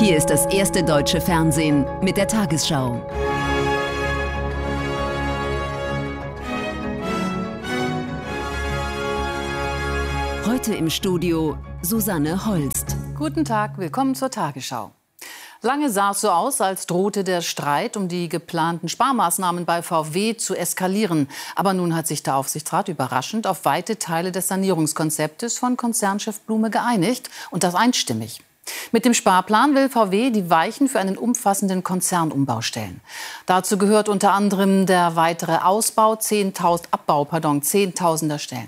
Hier ist das erste deutsche Fernsehen mit der Tagesschau. Heute im Studio Susanne Holst. Guten Tag, willkommen zur Tagesschau. Lange sah es so aus, als drohte der Streit um die geplanten Sparmaßnahmen bei VW zu eskalieren. Aber nun hat sich der Aufsichtsrat überraschend auf weite Teile des Sanierungskonzeptes von Konzernchef Blume geeinigt, und das einstimmig. Mit dem Sparplan will VW die Weichen für einen umfassenden Konzernumbau stellen. Dazu gehört unter anderem der weitere Ausbau, 10.000er Stellen.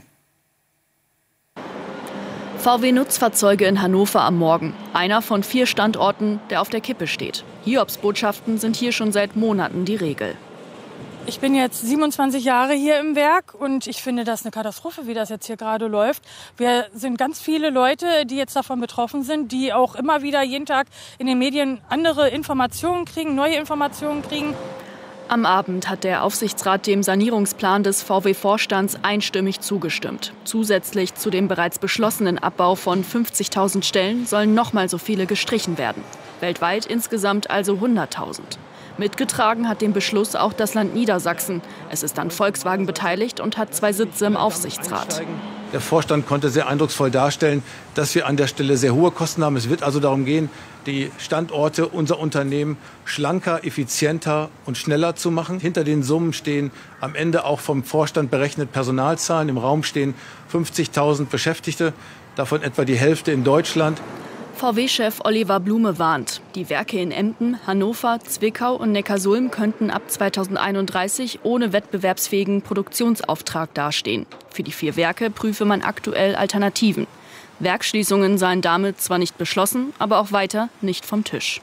VW-Nutzfahrzeuge in Hannover am Morgen. Einer von 4 Standorten, der auf der Kippe steht. Hiobsbotschaften sind hier schon seit Monaten die Regel. Ich bin jetzt 27 Jahre hier im Werk und ich finde das eine Katastrophe, wie das jetzt hier gerade läuft. Wir sind ganz viele Leute, die jetzt davon betroffen sind, die auch immer wieder jeden Tag in den Medien andere Informationen kriegen, neue Informationen kriegen. Am Abend hat der Aufsichtsrat dem Sanierungsplan des VW-Vorstands einstimmig zugestimmt. Zusätzlich zu dem bereits beschlossenen Abbau von 50.000 Stellen sollen nochmal so viele gestrichen werden. Weltweit insgesamt also 100.000. Mitgetragen hat den Beschluss auch das Land Niedersachsen. Es ist an Volkswagen beteiligt und hat 2 Sitze im Aufsichtsrat. Der Vorstand konnte sehr eindrucksvoll darstellen, dass wir an der Stelle sehr hohe Kosten haben. Es wird also darum gehen, die Standorte, unser Unternehmen schlanker, effizienter und schneller zu machen. Hinter den Summen stehen am Ende auch vom Vorstand berechnet Personalzahlen. Im Raum stehen 50.000 Beschäftigte, davon etwa die Hälfte in Deutschland. VW-Chef Oliver Blume warnt, die Werke in Emden, Hannover, Zwickau und Neckarsulm könnten ab 2031 ohne wettbewerbsfähigen Produktionsauftrag dastehen. Für die 4 Werke prüfe man aktuell Alternativen. Werksschließungen seien damit zwar nicht beschlossen, aber auch weiter nicht vom Tisch.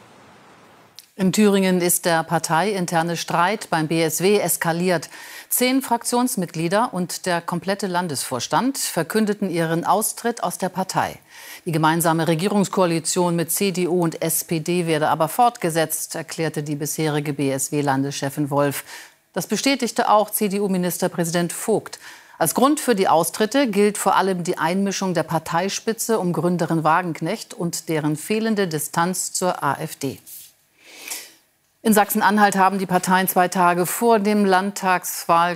In Thüringen ist der parteiinterne Streit beim BSW eskaliert. 10 Fraktionsmitglieder und der komplette Landesvorstand verkündeten ihren Austritt aus der Partei. Die gemeinsame Regierungskoalition mit CDU und SPD werde aber fortgesetzt, erklärte die bisherige BSW-Landeschefin Wolf. Das bestätigte auch CDU-Ministerpräsident Vogt. Als Grund für die Austritte gilt vor allem die Einmischung der Parteispitze um Gründerin Wagenknecht und deren fehlende Distanz zur AfD. In Sachsen-Anhalt haben die Parteien 2 Tage vor dem Landtagswahl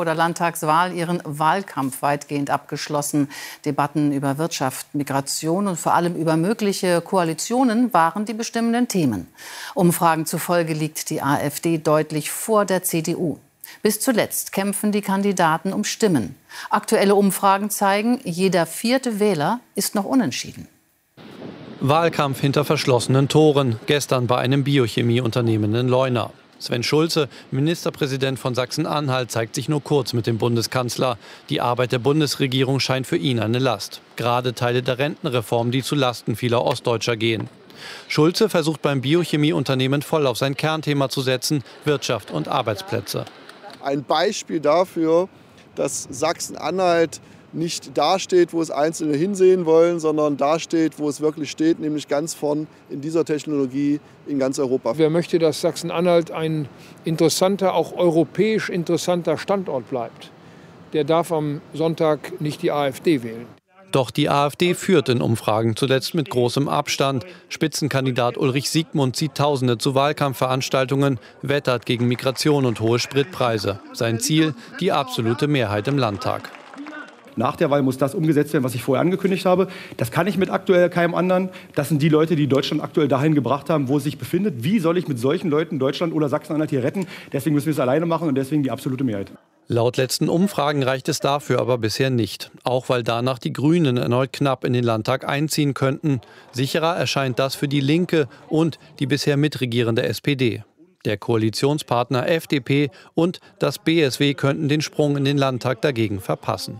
ihren Wahlkampf weitgehend abgeschlossen. Debatten über Wirtschaft, Migration und vor allem über mögliche Koalitionen waren die bestimmenden Themen. Umfragen zufolge liegt die AfD deutlich vor der CDU. Bis zuletzt kämpfen die Kandidaten um Stimmen. Aktuelle Umfragen zeigen, jeder 4. Wähler ist noch unentschieden. Wahlkampf hinter verschlossenen Toren, gestern bei einem Biochemieunternehmen in Leuna. Sven Schulze, Ministerpräsident von Sachsen-Anhalt, zeigt sich nur kurz mit dem Bundeskanzler. Die Arbeit der Bundesregierung scheint für ihn eine Last. Gerade Teile der Rentenreform, die zu Lasten vieler Ostdeutscher gehen. Schulze versucht beim Biochemieunternehmen voll auf sein Kernthema zu setzen: Wirtschaft und Arbeitsplätze. Ein Beispiel dafür, dass Sachsen-Anhalt nicht dasteht, wo es Einzelne hinsehen wollen, sondern dasteht, wo es wirklich steht, nämlich ganz vorn in dieser Technologie in ganz Europa. Wer möchte, dass Sachsen-Anhalt ein interessanter, auch europäisch interessanter Standort bleibt, der darf am Sonntag nicht die AfD wählen. Doch die AfD führt in Umfragen, zuletzt mit großem Abstand. Spitzenkandidat Ulrich Siegmund zieht Tausende zu Wahlkampfveranstaltungen, wettert gegen Migration und hohe Spritpreise. Sein Ziel: die absolute Mehrheit im Landtag. Nach der Wahl muss das umgesetzt werden, was ich vorher angekündigt habe. Das kann ich mit aktuell keinem anderen. Das sind die Leute, die Deutschland aktuell dahin gebracht haben, wo es sich befindet. Wie soll ich mit solchen Leuten Deutschland oder Sachsen-Anhalt hier retten? Deswegen müssen wir es alleine machen und deswegen die absolute Mehrheit. Laut letzten Umfragen reicht es dafür aber bisher nicht. Auch weil danach die Grünen erneut knapp in den Landtag einziehen könnten. Sicherer erscheint das für die Linke und die bisher mitregierende SPD. Der Koalitionspartner FDP und das BSW könnten den Sprung in den Landtag dagegen verpassen.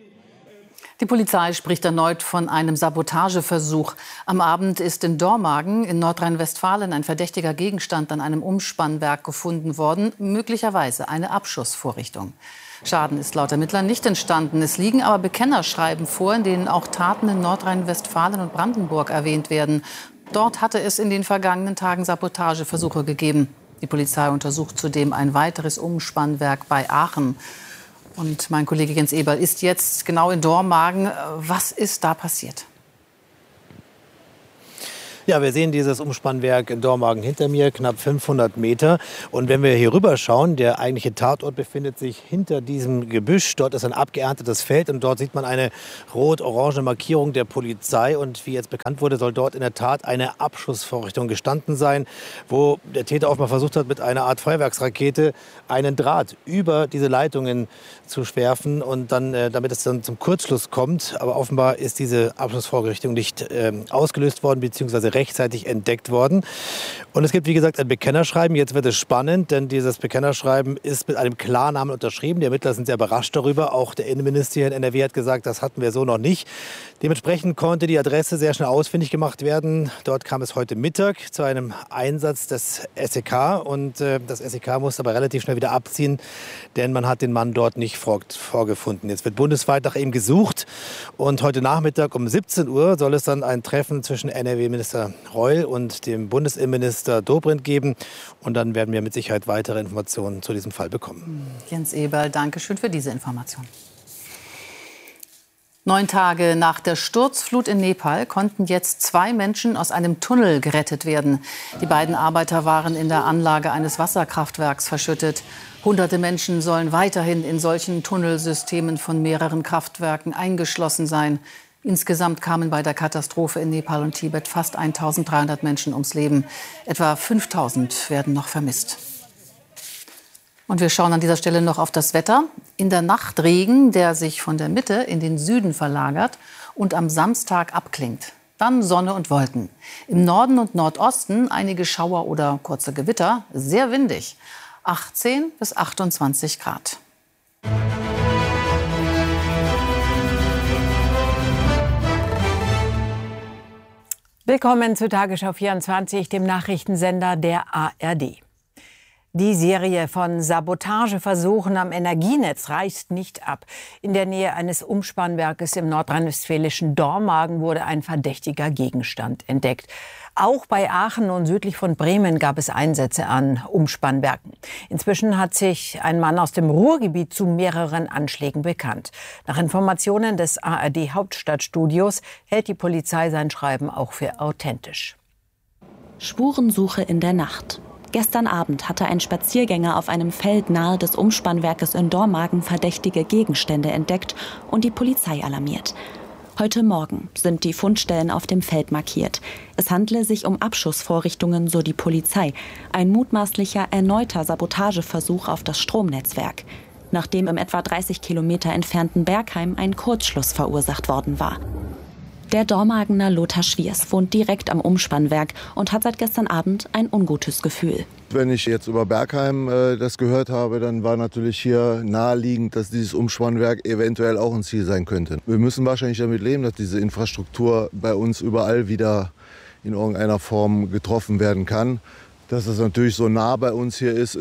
Die Polizei spricht erneut von einem Sabotageversuch. Am Abend ist in Dormagen in Nordrhein-Westfalen ein verdächtiger Gegenstand an einem Umspannwerk gefunden worden, möglicherweise eine Abschussvorrichtung. Schaden ist laut Ermittlern nicht entstanden. Es liegen aber Bekennerschreiben vor, in denen auch Taten in Nordrhein-Westfalen und Brandenburg erwähnt werden. Dort hatte es in den vergangenen Tagen Sabotageversuche gegeben. Die Polizei untersucht zudem ein weiteres Umspannwerk bei Aachen. Und mein Kollege Jens Eberl ist jetzt genau in Dormagen. Was ist da passiert? Ja, wir sehen dieses Umspannwerk in Dormagen hinter mir, knapp 500 Meter. Und wenn wir hier rüber schauen, der eigentliche Tatort befindet sich hinter diesem Gebüsch. Dort ist ein abgeerntetes Feld und dort sieht man eine rot-orange Markierung der Polizei. Und wie jetzt bekannt wurde, soll dort in der Tat eine Abschussvorrichtung gestanden sein, wo der Täter offenbar versucht hat, mit einer Art Feuerwerksrakete einen Draht über diese Leitungen zu schwerfen und dann, damit es dann zum Kurzschluss kommt. Aber offenbar ist diese Abschussvorrichtung nicht ausgelöst worden bzw. rechtzeitig entdeckt worden. Und es gibt, wie gesagt, ein Bekennerschreiben. Jetzt wird es spannend, denn dieses Bekennerschreiben ist mit einem Klarnamen unterschrieben. Die Ermittler sind sehr überrascht darüber. Auch der Innenminister hier in NRW hat gesagt, das hatten wir so noch nicht. Dementsprechend konnte die Adresse sehr schnell ausfindig gemacht werden. Dort kam es heute Mittag zu einem Einsatz des SEK. Und das SEK musste aber relativ schnell wieder abziehen, denn man hat den Mann dort nicht vorgefunden. Jetzt wird bundesweit nach ihm gesucht. Und heute Nachmittag um 17 Uhr soll es dann ein Treffen zwischen NRW-Minister Reul und dem Bundesinnenminister Dobrindt geben. Und dann werden wir mit Sicherheit weitere Informationen zu diesem Fall bekommen. Jens Eberl, danke schön für diese Information. 9 Tage nach der Sturzflut in Nepal konnten jetzt 2 Menschen aus einem Tunnel gerettet werden. Die beiden Arbeiter waren in der Anlage eines Wasserkraftwerks verschüttet. Hunderte Menschen sollen weiterhin in solchen Tunnelsystemen von mehreren Kraftwerken eingeschlossen sein. Insgesamt kamen bei der Katastrophe in Nepal und Tibet fast 1.300 Menschen ums Leben. Etwa 5.000 werden noch vermisst. Und wir schauen an dieser Stelle noch auf das Wetter. In der Nacht Regen, der sich von der Mitte in den Süden verlagert und am Samstag abklingt. Dann Sonne und Wolken. Im Norden und Nordosten einige Schauer oder kurze Gewitter. Sehr windig. 18 bis 28 Grad. Willkommen zu Tagesschau 24, dem Nachrichtensender der ARD. Die Serie von Sabotageversuchen am Energienetz reißt nicht ab. In der Nähe eines Umspannwerkes im nordrhein-westfälischen Dormagen wurde ein verdächtiger Gegenstand entdeckt. Auch bei Aachen und südlich von Bremen gab es Einsätze an Umspannwerken. Inzwischen hat sich ein Mann aus dem Ruhrgebiet zu mehreren Anschlägen bekannt. Nach Informationen des ARD-Hauptstadtstudios hält die Polizei sein Schreiben auch für authentisch. Spurensuche in der Nacht. Gestern Abend hatte ein Spaziergänger auf einem Feld nahe des Umspannwerkes in Dormagen verdächtige Gegenstände entdeckt und die Polizei alarmiert. Heute Morgen sind die Fundstellen auf dem Feld markiert. Es handle sich um Abschussvorrichtungen, so die Polizei. Ein mutmaßlicher erneuter Sabotageversuch auf das Stromnetzwerk, nachdem im etwa 30 Kilometer entfernten Bergheim ein Kurzschluss verursacht worden war. Der Dormagener Lothar Schwiers wohnt direkt am Umspannwerk und hat seit gestern Abend ein ungutes Gefühl. Wenn ich jetzt über Bergheim das gehört habe, dann war natürlich hier naheliegend, dass dieses Umspannwerk eventuell auch ein Ziel sein könnte. Wir müssen wahrscheinlich damit leben, dass diese Infrastruktur bei uns überall wieder in irgendeiner Form getroffen werden kann. Dass es natürlich so nah bei uns hier ist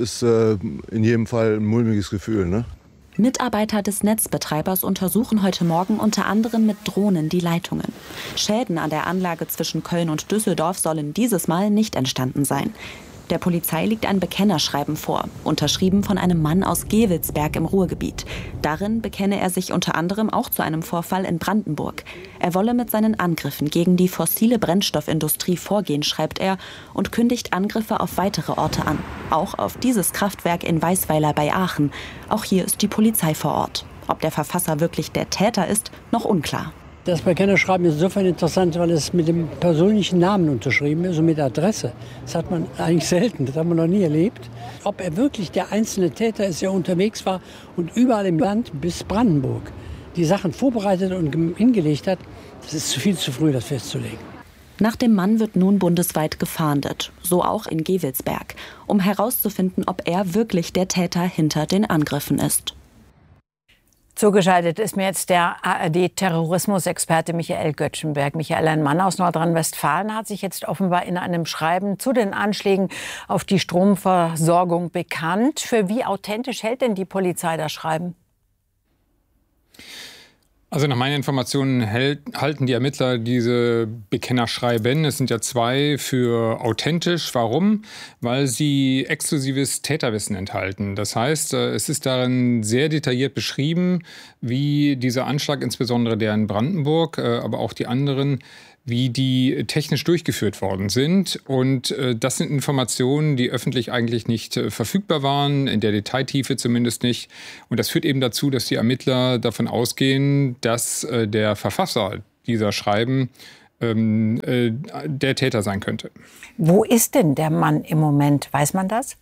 in jedem Fall ein mulmiges Gefühl, ne? Mitarbeiter des Netzbetreibers untersuchen heute Morgen unter anderem mit Drohnen die Leitungen. Schäden an der Anlage zwischen Köln und Düsseldorf sollen dieses Mal nicht entstanden sein. Der Polizei liegt ein Bekennerschreiben vor, unterschrieben von einem Mann aus Gevelsberg im Ruhrgebiet. Darin bekenne er sich unter anderem auch zu einem Vorfall in Brandenburg. Er wolle mit seinen Angriffen gegen die fossile Brennstoffindustrie vorgehen, schreibt er, und kündigt Angriffe auf weitere Orte an. Auch auf dieses Kraftwerk in Weißweiler bei Aachen. Auch hier ist die Polizei vor Ort. Ob der Verfasser wirklich der Täter ist, noch unklar. Das Bekennerschreiben ist insofern interessant, weil es mit dem persönlichen Namen unterschrieben ist und mit Adresse. Das hat man eigentlich selten, das hat man noch nie erlebt. Ob er wirklich der einzelne Täter ist, der unterwegs war und überall im Land bis Brandenburg die Sachen vorbereitet und hingelegt hat, das ist viel zu früh, das festzulegen. Nach dem Mann wird nun bundesweit gefahndet, so auch in Gevelsberg, um herauszufinden, ob er wirklich der Täter hinter den Angriffen ist. Zugeschaltet ist mir jetzt der ARD-Terrorismusexperte Michael Göttschenberg. Michael, ein Mann aus Nordrhein-Westfalen hat sich jetzt offenbar in einem Schreiben zu den Anschlägen auf die Stromversorgung bekannt. Für wie authentisch hält denn die Polizei das Schreiben? Also nach meinen Informationen halten die Ermittler diese Bekennerschreiben, es sind ja 2, für authentisch. Warum? Weil sie exklusives Täterwissen enthalten. Das heißt, es ist darin sehr detailliert beschrieben, wie dieser Anschlag, insbesondere der in Brandenburg, aber auch die anderen, wie die technisch durchgeführt worden sind. Und das sind Informationen, die öffentlich eigentlich nicht verfügbar waren, in der Detailtiefe zumindest nicht. Und das führt eben dazu, dass die Ermittler davon ausgehen, dass der Verfasser dieser Schreiben der Täter sein könnte. Wo ist denn der Mann im Moment? Weiß man das?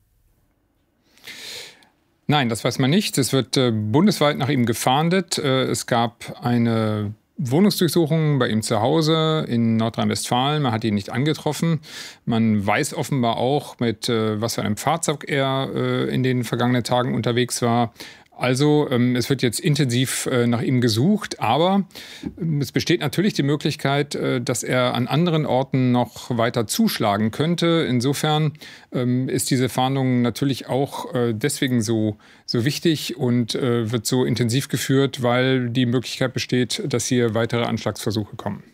Nein, das weiß man nicht. Es wird bundesweit nach ihm gefahndet. Es gab eine Wohnungsdurchsuchung bei ihm zu Hause in Nordrhein-Westfalen. Man hat ihn nicht angetroffen. Man weiß offenbar auch, mit was für einem Fahrzeug er in den vergangenen Tagen unterwegs war. Also es wird jetzt intensiv nach ihm gesucht, aber es besteht natürlich die Möglichkeit, dass er an anderen Orten noch weiter zuschlagen könnte. Insofern ist diese Fahndung natürlich auch deswegen so wichtig und wird so intensiv geführt, weil die Möglichkeit besteht, dass hier weitere Anschlagsversuche kommen.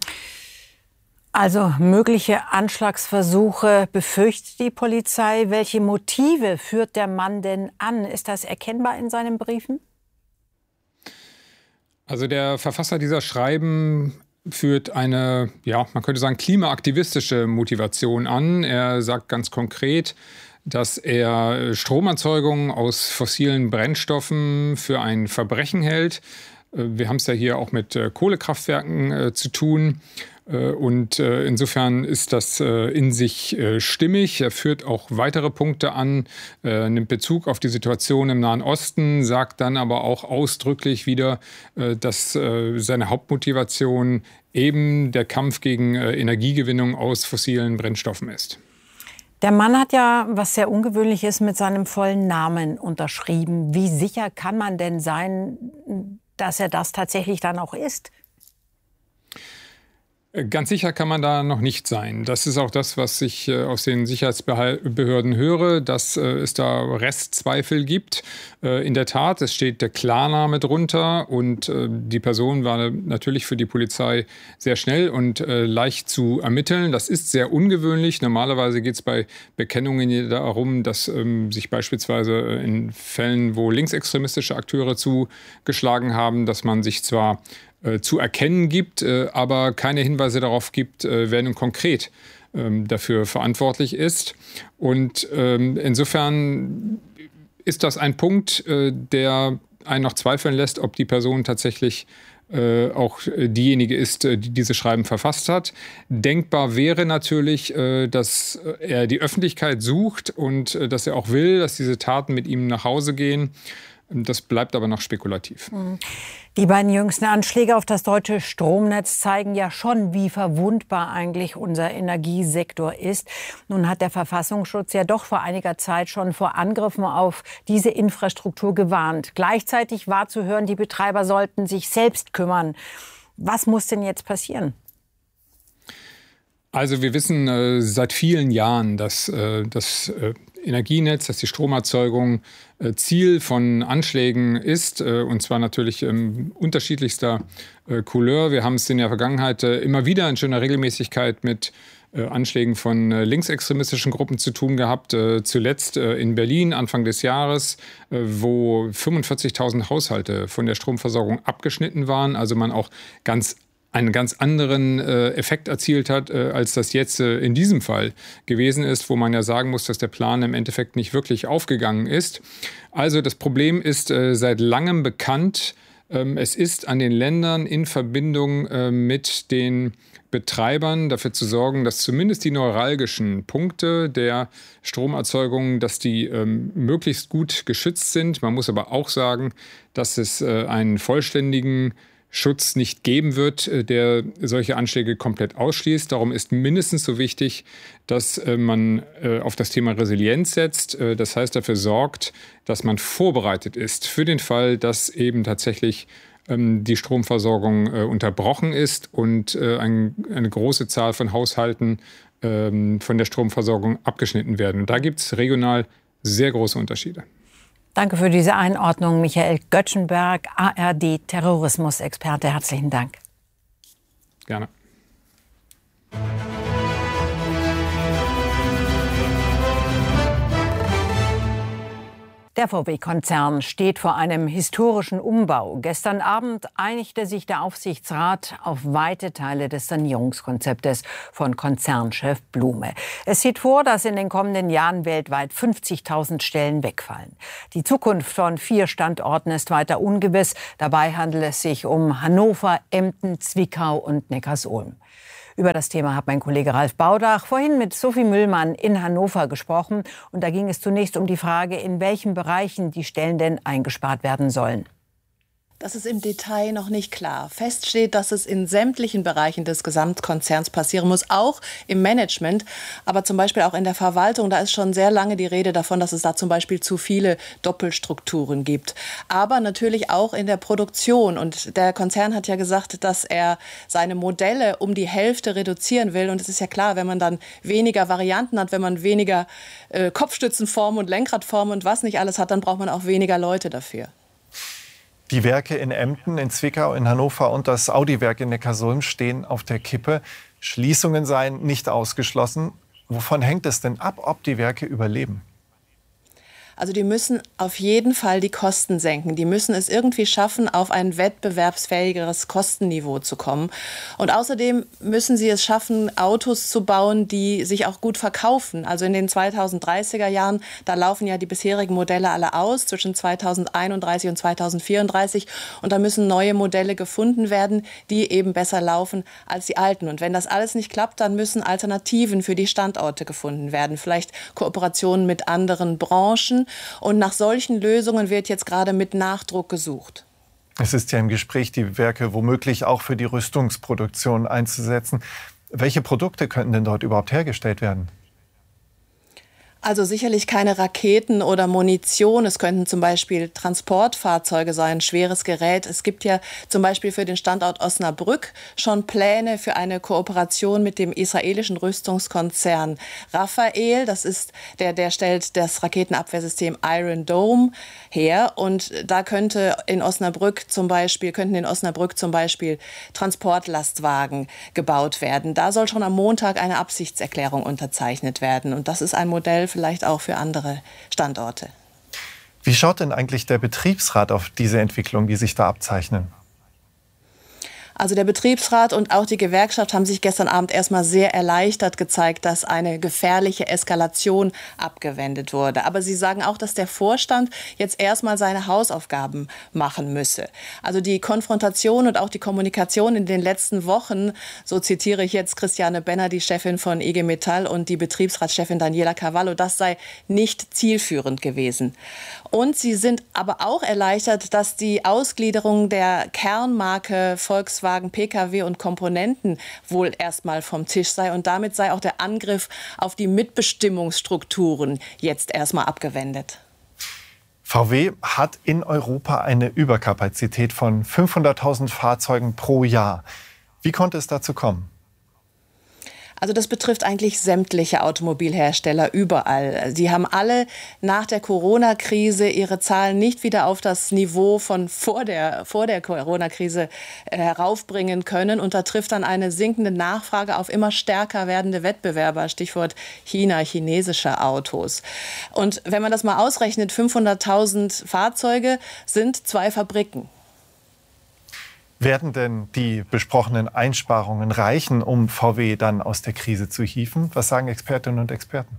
Also mögliche Anschlagsversuche befürchtet die Polizei. Welche Motive führt der Mann denn an? Ist das erkennbar in seinen Briefen? Also der Verfasser dieser Schreiben führt eine, man könnte sagen, klimaaktivistische Motivation an. Er sagt ganz konkret, dass er Stromerzeugung aus fossilen Brennstoffen für ein Verbrechen hält. Wir haben es ja hier auch mit Kohlekraftwerken zu tun. Und insofern ist das in sich stimmig. Er führt auch weitere Punkte an, nimmt Bezug auf die Situation im Nahen Osten, sagt dann aber auch ausdrücklich wieder, dass seine Hauptmotivation eben der Kampf gegen Energiegewinnung aus fossilen Brennstoffen ist. Der Mann hat ja, was sehr ungewöhnlich ist, mit seinem vollen Namen unterschrieben. Wie sicher kann man denn sein, dass er das tatsächlich dann auch ist? Ganz sicher kann man da noch nicht sein. Das ist auch das, was ich aus den Sicherheitsbehörden höre, dass es da Restzweifel gibt. In der Tat, es steht der Klarname drunter und die Person war natürlich für die Polizei sehr schnell und leicht zu ermitteln. Das ist sehr ungewöhnlich. Normalerweise geht es bei Bekennungen darum, dass sich beispielsweise in Fällen, wo linksextremistische Akteure zugeschlagen haben, dass man sich zwar zu erkennen gibt, aber keine Hinweise darauf gibt, wer nun konkret dafür verantwortlich ist. Und insofern ist das ein Punkt, der einen noch zweifeln lässt, ob die Person tatsächlich auch diejenige ist, die diese Schreiben verfasst hat. Denkbar wäre natürlich, dass er die Öffentlichkeit sucht und dass er auch will, dass diese Taten mit ihm nach Hause gehen. Das bleibt aber noch spekulativ. Die beiden jüngsten Anschläge auf das deutsche Stromnetz zeigen ja schon, wie verwundbar eigentlich unser Energiesektor ist. Nun hat der Verfassungsschutz ja doch vor einiger Zeit schon vor Angriffen auf diese Infrastruktur gewarnt. Gleichzeitig war zu hören, die Betreiber sollten sich selbst kümmern. Was muss denn jetzt passieren? Also wir wissen seit vielen Jahren, dass das Energienetz, dass die Stromerzeugung Ziel von Anschlägen ist, und zwar natürlich unterschiedlichster Couleur. Wir haben es in der Vergangenheit immer wieder in schöner Regelmäßigkeit mit Anschlägen von linksextremistischen Gruppen zu tun gehabt. Zuletzt in Berlin Anfang des Jahres, wo 45.000 Haushalte von der Stromversorgung abgeschnitten waren. Also man auch einen ganz anderen Effekt erzielt hat, als das jetzt in diesem Fall gewesen ist, wo man ja sagen muss, dass der Plan im Endeffekt nicht wirklich aufgegangen ist. Also das Problem ist seit langem bekannt. Es ist an den Ländern in Verbindung mit den Betreibern dafür zu sorgen, dass zumindest die neuralgischen Punkte der Stromerzeugung, dass die möglichst gut geschützt sind. Man muss aber auch sagen, dass es einen vollständigen Schutz nicht geben wird, der solche Anschläge komplett ausschließt. Darum ist mindestens so wichtig, dass man auf das Thema Resilienz setzt. Das heißt, dafür sorgt, dass man vorbereitet ist für den Fall, dass eben tatsächlich die Stromversorgung unterbrochen ist und eine große Zahl von Haushalten von der Stromversorgung abgeschnitten werden. Und da gibt es regional sehr große Unterschiede. Danke für diese Einordnung, Michael Göttschenberg, ARD-Terrorismusexperte. Herzlichen Dank. Gerne. Der Der VW-Konzern steht vor einem historischen Umbau. Gestern Abend einigte sich der Aufsichtsrat auf weite Teile des Sanierungskonzeptes von Konzernchef Blume. Es sieht vor, dass in den kommenden Jahren weltweit 50.000 Stellen wegfallen. Die Zukunft von 4 Standorten ist weiter ungewiss. Dabei handelt es sich um Hannover, Emden, Zwickau und Neckarsulm. Über das Thema hat mein Kollege Ralf Baudach vorhin mit Sophie Müllmann in Hannover gesprochen. Und da ging es zunächst um die Frage, in welchen Bereichen die Stellen denn eingespart werden sollen. Das ist im Detail noch nicht klar. Fest steht, dass es in sämtlichen Bereichen des Gesamtkonzerns passieren muss, auch im Management, aber zum Beispiel auch in der Verwaltung. Da ist schon sehr lange die Rede davon, dass es da zum Beispiel zu viele Doppelstrukturen gibt. Aber natürlich auch in der Produktion. Und der Konzern hat ja gesagt, dass er seine Modelle um die Hälfte reduzieren will. Und es ist ja klar, wenn man dann weniger Varianten hat, wenn man weniger Kopfstützenformen und Lenkradformen und was nicht alles hat, dann braucht man auch weniger Leute dafür. Die Werke in Emden, in Zwickau, in Hannover und das Audi-Werk in Neckarsulm stehen auf der Kippe. Schließungen seien nicht ausgeschlossen. Wovon hängt es denn ab, ob die Werke überleben? Also die müssen auf jeden Fall die Kosten senken. Die müssen es irgendwie schaffen, auf ein wettbewerbsfähigeres Kostenniveau zu kommen. Und außerdem müssen sie es schaffen, Autos zu bauen, die sich auch gut verkaufen. Also in den 2030er Jahren, da laufen ja die bisherigen Modelle alle aus, zwischen 2031 und 2034. Und da müssen neue Modelle gefunden werden, die eben besser laufen als die alten. Und wenn das alles nicht klappt, dann müssen Alternativen für die Standorte gefunden werden. Vielleicht Kooperationen mit anderen Branchen. Und nach solchen Lösungen wird jetzt gerade mit Nachdruck gesucht. Es ist ja im Gespräch, die Werke womöglich auch für die Rüstungsproduktion einzusetzen. Welche Produkte könnten denn dort überhaupt hergestellt werden? Also sicherlich keine Raketen oder Munition. Es könnten zum Beispiel Transportfahrzeuge sein, schweres Gerät. Es gibt ja zum Beispiel für den Standort Osnabrück schon Pläne für eine Kooperation mit dem israelischen Rüstungskonzern Rafael. Das ist der stellt das Raketenabwehrsystem Iron Dome her. Und da könnten in Osnabrück zum Beispiel Transportlastwagen gebaut werden. Da soll schon am Montag eine Absichtserklärung unterzeichnet werden. Und das ist ein Modell vielleicht auch für andere Standorte. Wie schaut denn eigentlich der Betriebsrat auf diese Entwicklung, die sich da abzeichnen? Also der Betriebsrat und auch die Gewerkschaft haben sich gestern Abend erstmal sehr erleichtert gezeigt, dass eine gefährliche Eskalation abgewendet wurde. Aber sie sagen auch, dass der Vorstand jetzt erstmal seine Hausaufgaben machen müsse. Also die Konfrontation und auch die Kommunikation in den letzten Wochen, so zitiere ich jetzt Christiane Benner, die Chefin von IG Metall, und die Betriebsratschefin Daniela Cavallo, das sei nicht zielführend gewesen. Und sie sind aber auch erleichtert, dass die Ausgliederung der Kernmarke Volkswagen Pkw und Komponenten wohl erstmal vom Tisch sei. Und damit sei auch der Angriff auf die Mitbestimmungsstrukturen jetzt erstmal abgewendet. VW hat in Europa eine Überkapazität von 500.000 Fahrzeugen pro Jahr. Wie konnte es dazu kommen? Also das betrifft eigentlich sämtliche Automobilhersteller überall. Die haben alle nach der Corona-Krise ihre Zahlen nicht wieder auf das Niveau von vor der Corona-Krise heraufbringen können. Und da trifft dann eine sinkende Nachfrage auf immer stärker werdende Wettbewerber, Stichwort China, chinesische Autos. Und wenn man das mal ausrechnet, 500.000 Fahrzeuge sind 2 Fabriken. Werden denn die besprochenen Einsparungen reichen, um VW dann aus der Krise zu hieven? Was sagen Expertinnen und Experten?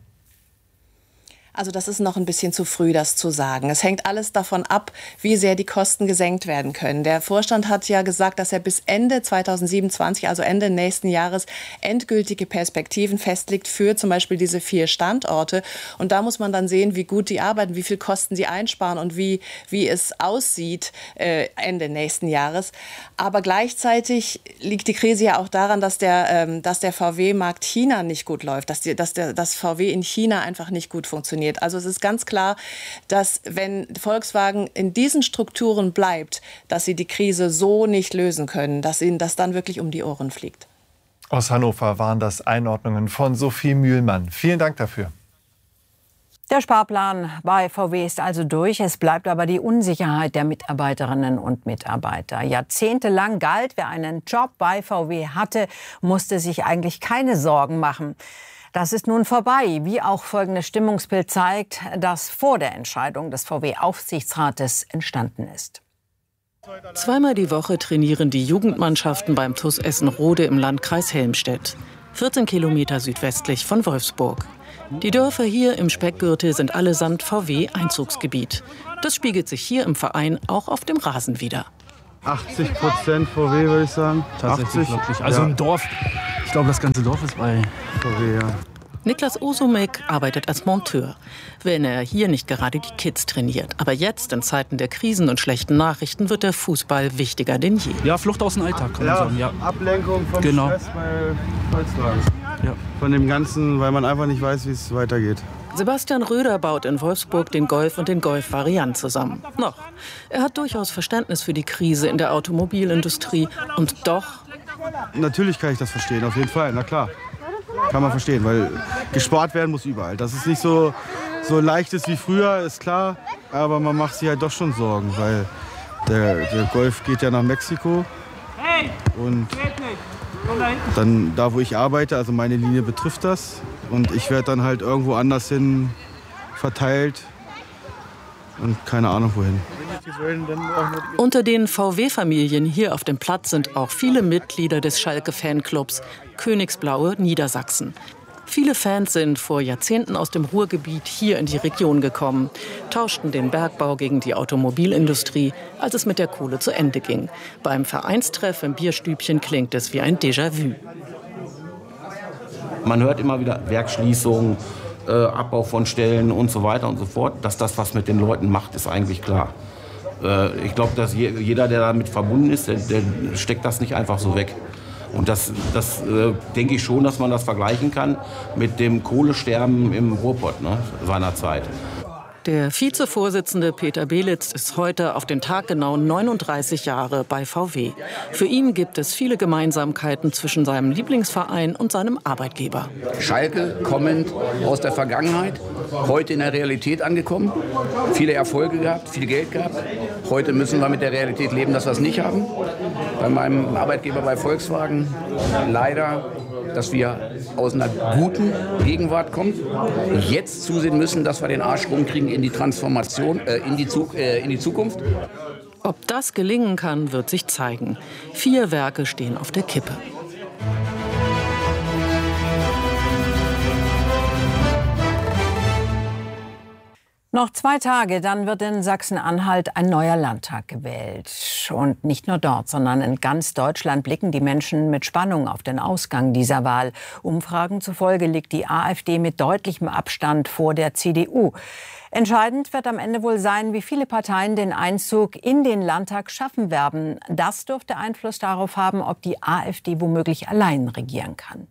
Also das ist noch ein bisschen zu früh, das zu sagen. Es hängt alles davon ab, wie sehr die Kosten gesenkt werden können. Der Vorstand hat ja gesagt, dass er bis Ende 2027, also Ende nächsten Jahres, endgültige Perspektiven festlegt für zum Beispiel diese 4 Standorte. Und da muss man dann sehen, wie gut die arbeiten, wie viel Kosten sie einsparen und wie es aussieht Ende nächsten Jahres. Aber gleichzeitig liegt die Krise ja auch daran, dass der VW-Markt China nicht gut läuft, dass VW in China einfach nicht gut funktioniert. Also es ist ganz klar, dass wenn Volkswagen in diesen Strukturen bleibt, dass sie die Krise so nicht lösen können, dass ihnen das dann wirklich um die Ohren fliegt. Aus Hannover waren das Einordnungen von Sophie Mühlmann. Vielen Dank dafür. Der Sparplan bei VW ist also durch. Es bleibt aber die Unsicherheit der Mitarbeiterinnen und Mitarbeiter. Jahrzehntelang galt, wer einen Job bei VW hatte, musste sich eigentlich keine Sorgen machen. Das ist nun vorbei, wie auch folgendes Stimmungsbild zeigt, das vor der Entscheidung des VW-Aufsichtsrates entstanden ist. Zweimal die Woche trainieren die Jugendmannschaften beim TuS Essen-Rode im Landkreis Helmstedt, 14 Kilometer südwestlich von Wolfsburg. Die Dörfer hier im Speckgürtel sind allesamt VW-Einzugsgebiet. Das spiegelt sich hier im Verein auch auf dem Rasen wider. 80% VW, würde ich sagen. Tatsächlich, wirklich. Also im Dorf, ich glaube, das ganze Dorf ist bei VW, ja. Niklas Osomek arbeitet als Monteur, wenn er hier nicht gerade die Kids trainiert. Aber jetzt, in Zeiten der Krisen und schlechten Nachrichten, wird der Fußball wichtiger denn je. Ja, Flucht aus dem Alltag, kann man sagen. Ja. Ablenkung vom Stress bei Volkswagen. Ja. Von dem Ganzen, weil man einfach nicht weiß, wie es weitergeht. Sebastian Röder baut in Wolfsburg den Golf und den Golf-Variant zusammen. Noch. Er hat durchaus Verständnis für die Krise in der Automobilindustrie. Und doch... Natürlich kann ich das verstehen, auf jeden Fall, na klar. Kann man verstehen, weil gespart werden muss überall. Dass es nicht so leicht ist wie früher, ist klar. Aber man macht sich halt doch schon Sorgen, weil der Golf geht ja nach Mexiko. Und dann da, wo ich arbeite, also meine Linie betrifft das. Und ich werde dann halt irgendwo anders hin verteilt und keine Ahnung wohin. Unter den VW-Familien hier auf dem Platz sind auch viele Mitglieder des Schalke-Fanclubs Königsblaue Niedersachsen. Viele Fans sind vor Jahrzehnten aus dem Ruhrgebiet hier in die Region gekommen, tauschten den Bergbau gegen die Automobilindustrie, als es mit der Kohle zu Ende ging. Beim Vereinstreff im Bierstübchen klingt es wie ein Déjà-vu. Man hört immer wieder Werksschließungen, Abbau von Stellen und so weiter und so fort. Dass das was mit den Leuten macht, ist eigentlich klar. Ich glaube, dass jeder, der damit verbunden ist, der steckt das nicht einfach so weg. Und das denke ich schon, dass man das vergleichen kann mit dem Kohlesterben im Ruhrpott seinerzeit. Der Vizevorsitzende Peter Belitz ist heute auf den Tag genau 39 Jahre bei VW. Für ihn gibt es viele Gemeinsamkeiten zwischen seinem Lieblingsverein und seinem Arbeitgeber. Schalke kommend aus der Vergangenheit, heute in der Realität angekommen, viele Erfolge gehabt, viel Geld gehabt. Heute müssen wir mit der Realität leben, dass wir es nicht haben. Bei meinem Arbeitgeber bei Volkswagen leider, dass wir aus einer guten Gegenwart kommen, jetzt zusehen müssen, dass wir den Arsch rumkriegen in die Transformation, in die Zukunft. Ob das gelingen kann, wird sich zeigen. 4 Werke stehen auf der Kippe. Noch 2 Tage, dann wird in Sachsen-Anhalt ein neuer Landtag gewählt. Und nicht nur dort, sondern in ganz Deutschland blicken die Menschen mit Spannung auf den Ausgang dieser Wahl. Umfragen zufolge liegt die AfD mit deutlichem Abstand vor der CDU. Entscheidend wird am Ende wohl sein, wie viele Parteien den Einzug in den Landtag schaffen werden. Das dürfte Einfluss darauf haben, ob die AfD womöglich allein regieren kann.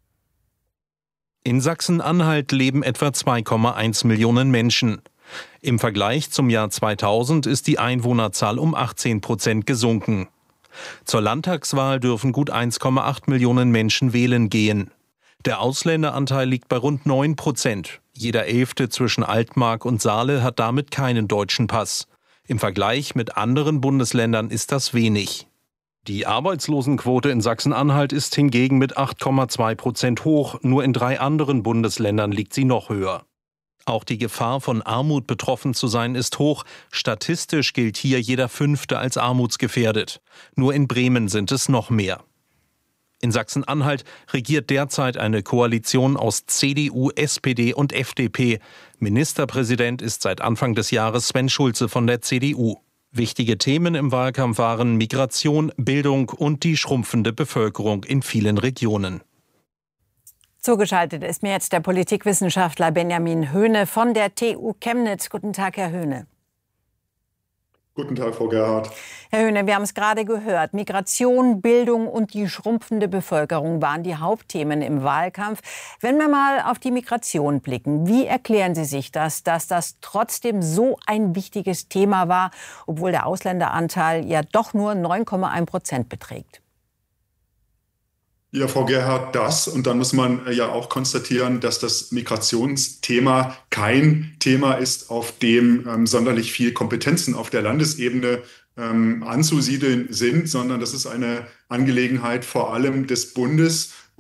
In Sachsen-Anhalt leben etwa 2,1 Millionen Menschen. Im Vergleich zum Jahr 2000 ist die Einwohnerzahl um 18% gesunken. Zur Landtagswahl dürfen gut 1,8 Millionen Menschen wählen gehen. Der Ausländeranteil liegt bei rund 9%. Jeder 11. zwischen Altmark und Saale hat damit keinen deutschen Pass. Im Vergleich mit anderen Bundesländern ist das wenig. Die Arbeitslosenquote in Sachsen-Anhalt ist hingegen mit 8,2% hoch. Nur in 3 anderen Bundesländern liegt sie noch höher. Auch die Gefahr, von Armut betroffen zu sein, ist hoch. Statistisch gilt hier jeder 5. als armutsgefährdet. Nur in Bremen sind es noch mehr. In Sachsen-Anhalt regiert derzeit eine Koalition aus CDU, SPD und FDP. Ministerpräsident ist seit Anfang des Jahres Sven Schulze von der CDU. Wichtige Themen im Wahlkampf waren Migration, Bildung und die schrumpfende Bevölkerung in vielen Regionen. Zugeschaltet ist mir jetzt der Politikwissenschaftler Benjamin Höhne von der TU Chemnitz. Guten Tag, Herr Höhne. Guten Tag, Frau Gerhardt. Herr Höhne, wir haben es gerade gehört. Migration, Bildung und die schrumpfende Bevölkerung waren die Hauptthemen im Wahlkampf. Wenn wir mal auf die Migration blicken, wie erklären Sie sich das, dass das trotzdem so ein wichtiges Thema war, obwohl der Ausländeranteil ja doch nur 9,1% beträgt? Ja, Frau Gerhardt, und dann muss man ja auch konstatieren, dass das Migrationsthema kein Thema ist, auf dem sonderlich viel Kompetenzen auf der Landesebene anzusiedeln sind, sondern das ist eine Angelegenheit vor allem des Bundes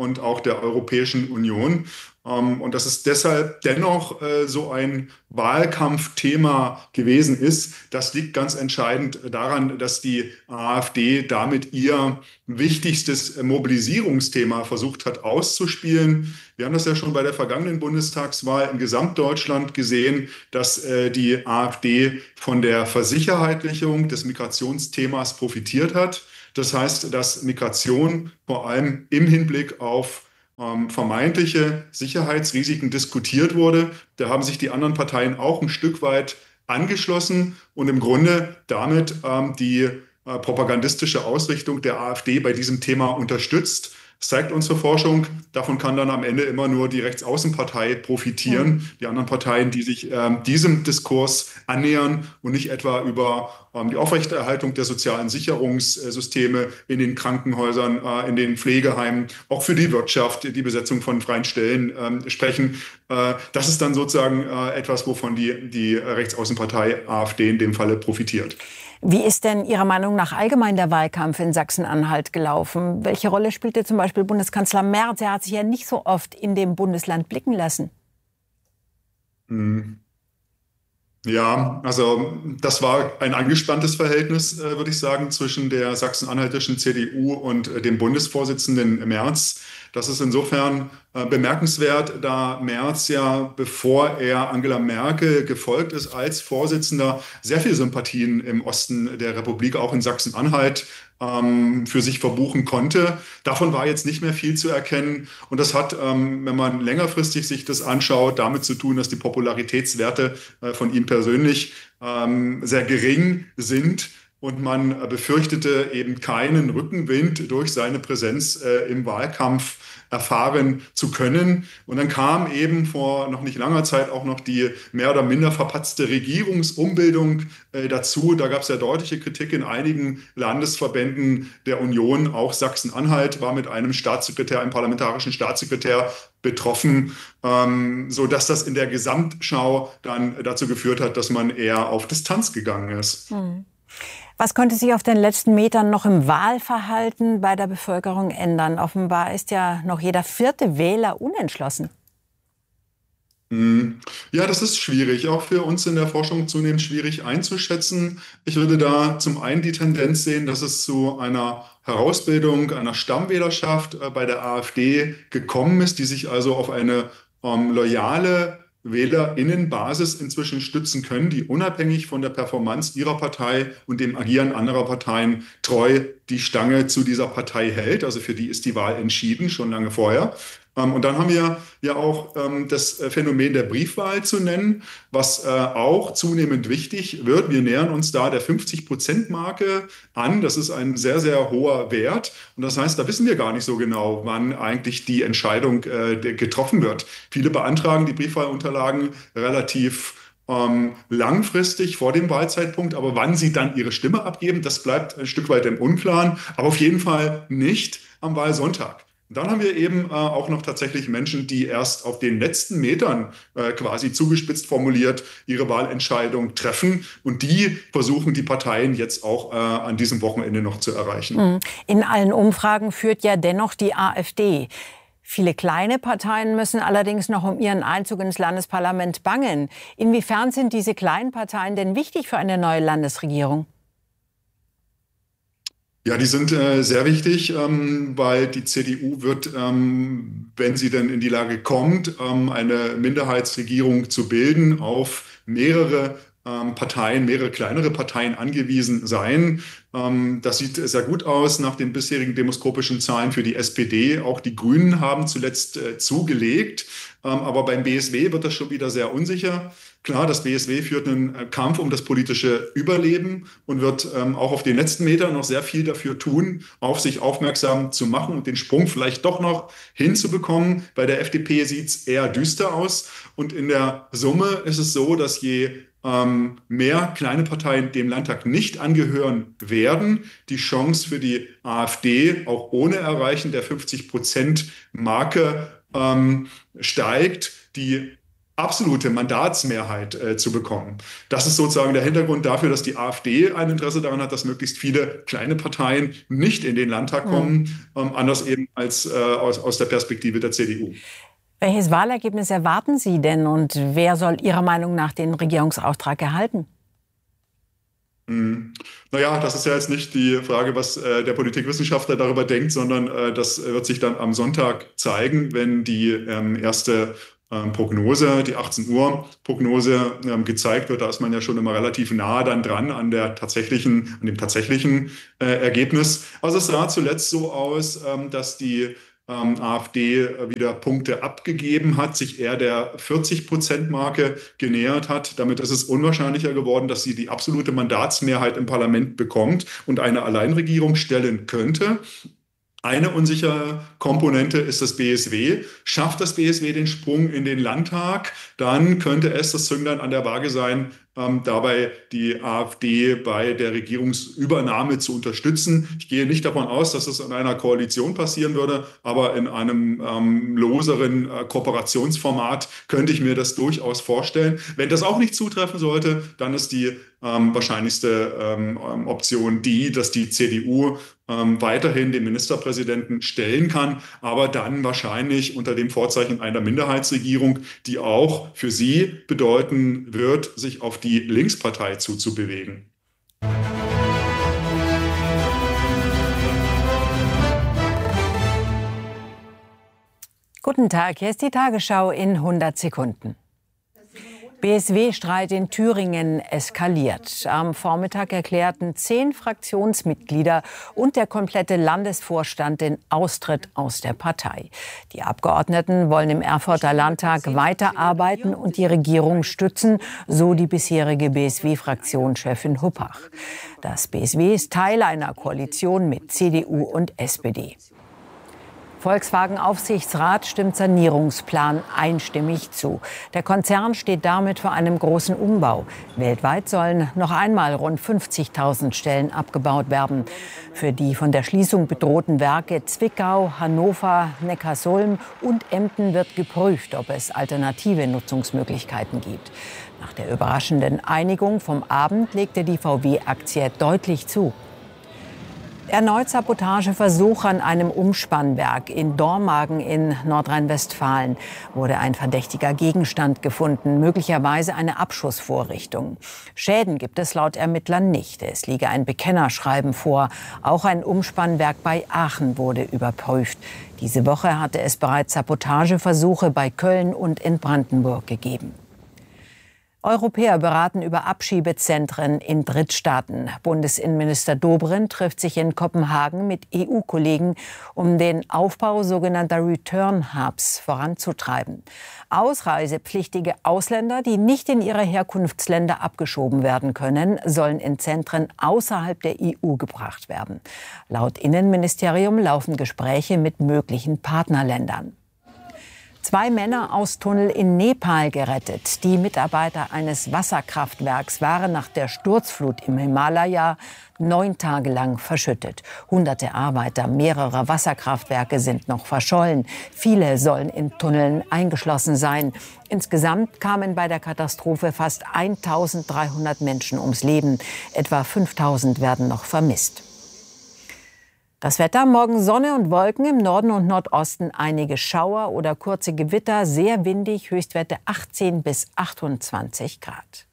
und auch der Europäischen Union. Und dass es deshalb dennoch so ein Wahlkampfthema gewesen ist, das liegt ganz entscheidend daran, dass die AfD damit ihr wichtigstes Mobilisierungsthema versucht hat auszuspielen. Wir haben das ja schon bei der vergangenen Bundestagswahl in Gesamtdeutschland gesehen, dass die AfD von der Versicherheitlichung des Migrationsthemas profitiert hat. Das heißt, dass Migration vor allem im Hinblick auf vermeintliche Sicherheitsrisiken diskutiert wurde. Da haben sich die anderen Parteien auch ein Stück weit angeschlossen und im Grunde damit die propagandistische Ausrichtung der AfD bei diesem Thema unterstützt. Das zeigt unsere Forschung. Davon kann dann am Ende immer nur die Rechtsaußenpartei profitieren. Die anderen Parteien, die sich diesem Diskurs annähern und nicht etwa über die Aufrechterhaltung der sozialen Sicherungssysteme in den Krankenhäusern, in den Pflegeheimen, auch für die Wirtschaft, die Besetzung von freien Stellen sprechen. Das ist dann sozusagen etwas, wovon die Rechtsaußenpartei AfD in dem Falle profitiert. Wie ist denn Ihrer Meinung nach allgemein der Wahlkampf in Sachsen-Anhalt gelaufen? Welche Rolle spielte zum Beispiel Bundeskanzler Merz? Er hat sich ja nicht so oft in dem Bundesland blicken lassen. Ja, also das war ein angespanntes Verhältnis, würde ich sagen, zwischen der sachsen-anhaltischen CDU und dem Bundesvorsitzenden Merz. Das ist insofern bemerkenswert, da Merz ja, bevor er Angela Merkel gefolgt ist als Vorsitzender, sehr viele Sympathien im Osten der Republik, auch in Sachsen-Anhalt, für sich verbuchen konnte. Davon war jetzt nicht mehr viel zu erkennen. Und das hat, wenn man längerfristig sich das anschaut, damit zu tun, dass die Popularitätswerte von ihm persönlich sehr gering sind. Und man befürchtete eben keinen Rückenwind durch seine Präsenz im Wahlkampf erfahren zu können. Und dann kam eben vor noch nicht langer Zeit auch noch die mehr oder minder verpatzte Regierungsumbildung dazu. Da gab es ja deutliche Kritik in einigen Landesverbänden der Union. Auch Sachsen-Anhalt war mit einem Staatssekretär, einem parlamentarischen Staatssekretär betroffen, sodass das in der Gesamtschau dann dazu geführt hat, dass man eher auf Distanz gegangen ist. Was konnte sich auf den letzten Metern noch im Wahlverhalten bei der Bevölkerung ändern? Offenbar ist ja noch jeder vierte Wähler unentschlossen. Ja, das ist schwierig, auch für uns in der Forschung zunehmend schwierig einzuschätzen. Ich würde da zum einen die Tendenz sehen, dass es zu einer Herausbildung einer Stammwählerschaft bei der AfD gekommen ist, die sich also auf eine loyale WählerInnenbasis inzwischen stützen können, die unabhängig von der Performance ihrer Partei und dem Agieren anderer Parteien treu die Stange zu dieser Partei hält. Also für die ist die Wahl entschieden, schon lange vorher. Und dann haben wir ja auch das Phänomen der Briefwahl zu nennen, was auch zunehmend wichtig wird. Wir nähern uns da der 50%-Marke an. Das ist ein sehr, sehr hoher Wert. Und das heißt, da wissen wir gar nicht so genau, wann eigentlich die Entscheidung getroffen wird. Viele beantragen die Briefwahlunterlagen relativ langfristig vor dem Wahlzeitpunkt, aber wann sie dann ihre Stimme abgeben, das bleibt ein Stück weit im Unklaren, aber auf jeden Fall nicht am Wahlsonntag. Dann haben wir eben auch noch tatsächlich Menschen, die erst auf den letzten Metern quasi zugespitzt formuliert ihre Wahlentscheidung treffen. Und die versuchen die Parteien jetzt auch an diesem Wochenende noch zu erreichen. In allen Umfragen führt ja dennoch die AfD. Viele kleine Parteien müssen allerdings noch um ihren Einzug ins Landesparlament bangen. Inwiefern sind diese kleinen Parteien denn wichtig für eine neue Landesregierung? Ja, die sind sehr wichtig, weil die CDU wird, wenn sie denn in die Lage kommt, eine Minderheitsregierung zu bilden, auf mehrere Parteien, mehrere kleinere Parteien angewiesen sein. Das sieht sehr gut aus nach den bisherigen demoskopischen Zahlen für die SPD. Auch die Grünen haben zuletzt zugelegt. Aber beim BSW wird das schon wieder sehr unsicher. Klar, das BSW führt einen Kampf um das politische Überleben und wird auch auf den letzten Metern noch sehr viel dafür tun, auf sich aufmerksam zu machen und den Sprung vielleicht doch noch hinzubekommen. Bei der FDP sieht es eher düster aus. Und in der Summe ist es so, dass je mehr kleine Parteien dem Landtag nicht angehören werden, die Chance für die AfD auch ohne Erreichen der 50%-Marke steigt. Die absolute Mandatsmehrheit zu bekommen. Das ist sozusagen der Hintergrund dafür, dass die AfD ein Interesse daran hat, dass möglichst viele kleine Parteien nicht in den Landtag kommen, anders eben als aus der Perspektive der CDU. Welches Wahlergebnis erwarten Sie denn und wer soll Ihrer Meinung nach den Regierungsauftrag erhalten? Naja, das ist ja jetzt nicht die Frage, was der Politikwissenschaftler darüber denkt, sondern das wird sich dann am Sonntag zeigen, wenn die erste Prognose, die 18 Uhr Prognose gezeigt wird. Da ist man ja schon immer relativ nah dann dran an dem tatsächlichen Ergebnis. Also es sah zuletzt so aus, dass die AfD wieder Punkte abgegeben hat, sich eher der 40%-Marke genähert hat. Damit ist es unwahrscheinlicher geworden, dass sie die absolute Mandatsmehrheit im Parlament bekommt und eine Alleinregierung stellen könnte. Eine unsichere Komponente ist das BSW. Schafft das BSW den Sprung in den Landtag, dann könnte es das Zünglein an der Waage sein, dabei die AfD bei der Regierungsübernahme zu unterstützen. Ich gehe nicht davon aus, dass es in einer Koalition passieren würde, aber in einem loseren Kooperationsformat könnte ich mir das durchaus vorstellen. Wenn das auch nicht zutreffen sollte, dann ist die wahrscheinlichste Option die, dass die CDU weiterhin den Ministerpräsidenten stellen kann, aber dann wahrscheinlich unter dem Vorzeichen einer Minderheitsregierung, die auch für sie bedeuten wird, sich auf die Linkspartei zuzubewegen. Guten Tag, hier ist die Tagesschau in 100 Sekunden. BSW-Streit in Thüringen eskaliert. Am Vormittag erklärten 10 Fraktionsmitglieder und der komplette Landesvorstand den Austritt aus der Partei. Die Abgeordneten wollen im Erfurter Landtag weiterarbeiten und die Regierung stützen, so die bisherige BSW-Fraktionschefin Huppach. Das BSW ist Teil einer Koalition mit CDU und SPD. Volkswagen-Aufsichtsrat stimmt Sanierungsplan einstimmig zu. Der Konzern steht damit vor einem großen Umbau. Weltweit sollen noch einmal rund 50.000 Stellen abgebaut werden. Für die von der Schließung bedrohten Werke Zwickau, Hannover, Neckarsulm und Emden wird geprüft, ob es alternative Nutzungsmöglichkeiten gibt. Nach der überraschenden Einigung vom Abend legte die VW-Aktie deutlich zu. Erneut Sabotageversuch an einem Umspannwerk in Dormagen in Nordrhein-Westfalen wurde ein verdächtiger Gegenstand gefunden, möglicherweise eine Abschussvorrichtung. Schäden gibt es laut Ermittlern nicht. Es liege ein Bekennerschreiben vor. Auch ein Umspannwerk bei Aachen wurde überprüft. Diese Woche hatte es bereits Sabotageversuche bei Köln und in Brandenburg gegeben. Europäer beraten über Abschiebezentren in Drittstaaten. Bundesinnenminister Dobrindt trifft sich in Kopenhagen mit EU-Kollegen, um den Aufbau sogenannter Return Hubs voranzutreiben. Ausreisepflichtige Ausländer, die nicht in ihre Herkunftsländer abgeschoben werden können, sollen in Zentren außerhalb der EU gebracht werden. Laut Innenministerium laufen Gespräche mit möglichen Partnerländern. 2 Männer aus Tunnel in Nepal gerettet. Die Mitarbeiter eines Wasserkraftwerks waren nach der Sturzflut im Himalaya 9 Tage lang verschüttet. Hunderte Arbeiter mehrerer Wasserkraftwerke sind noch verschollen. Viele sollen in Tunneln eingeschlossen sein. Insgesamt kamen bei der Katastrophe fast 1.300 Menschen ums Leben. Etwa 5.000 werden noch vermisst. Das Wetter: morgen Sonne und Wolken, im Norden und Nordosten einige Schauer oder kurze Gewitter, sehr windig, Höchstwerte 18 bis 28 Grad.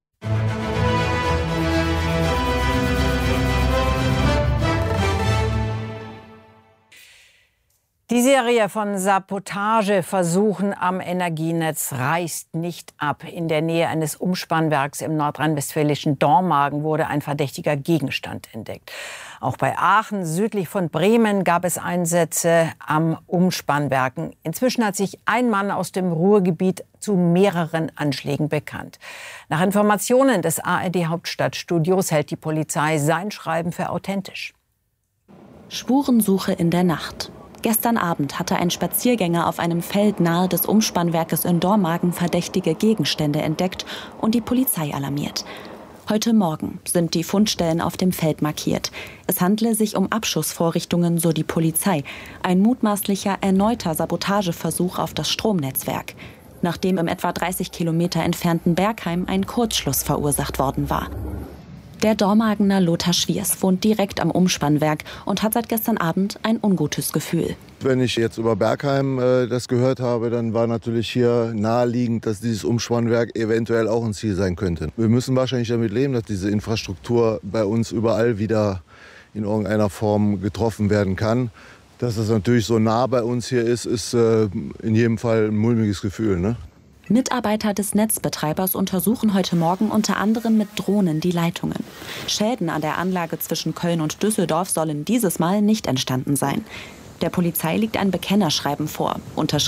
Die Serie von Sabotageversuchen am Energienetz reißt nicht ab. In der Nähe eines Umspannwerks im nordrhein-westfälischen Dormagen wurde ein verdächtiger Gegenstand entdeckt. Auch bei Aachen, südlich von Bremen, gab es Einsätze am Umspannwerken. Inzwischen hat sich ein Mann aus dem Ruhrgebiet zu mehreren Anschlägen bekannt. Nach Informationen des ARD-Hauptstadtstudios hält die Polizei sein Schreiben für authentisch. Spurensuche in der Nacht. Gestern Abend hatte ein Spaziergänger auf einem Feld nahe des Umspannwerkes in Dormagen verdächtige Gegenstände entdeckt und die Polizei alarmiert. Heute Morgen sind die Fundstellen auf dem Feld markiert. Es handle sich um Abschussvorrichtungen, so die Polizei. Ein mutmaßlicher erneuter Sabotageversuch auf das Stromnetzwerk. nachdem im etwa 30 Kilometer entfernten Bergheim ein Kurzschluss verursacht worden war. Der Dormagener Lothar Schwiers wohnt direkt am Umspannwerk und hat seit gestern Abend ein ungutes Gefühl. Wenn ich jetzt über Bergheim das gehört habe, dann war natürlich hier naheliegend, dass dieses Umspannwerk eventuell auch ein Ziel sein könnte. Wir müssen wahrscheinlich damit leben, dass diese Infrastruktur bei uns überall wieder in irgendeiner Form getroffen werden kann. Dass es natürlich so nah bei uns hier ist in jedem Fall ein mulmiges Gefühl, ne? Mitarbeiter des Netzbetreibers untersuchen heute Morgen unter anderem mit Drohnen die Leitungen. Schäden an der Anlage zwischen Köln und Düsseldorf sollen dieses Mal nicht entstanden sein. Der Polizei liegt ein Bekennerschreiben vor.